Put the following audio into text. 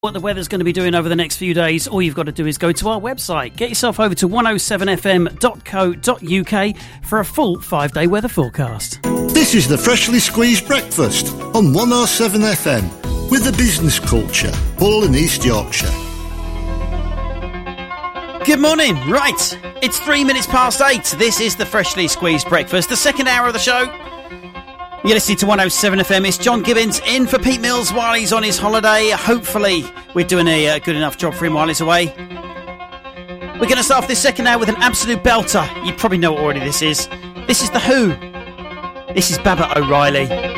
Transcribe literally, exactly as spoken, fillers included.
What the weather's going to be doing over the next few days, all you've got to do is go to our website. Get yourself over to one oh seven f m dot co dot u k for a full five-day weather forecast. This is the Freshly Squeezed Breakfast on one oh seven F M with the business culture, Hull and East Yorkshire. Good morning. Right, it's three minutes past eight. This is the Freshly Squeezed Breakfast, the second hour of the show. You're listening to one oh seven F M. It's John Gibbons in for Pete Mills while he's on his holiday. Hopefully we're doing a uh, good enough job for him while he's away. We're going to start off this second hour with an absolute belter. You probably know what already this is. This is The Who. This is Baba O'Reilly.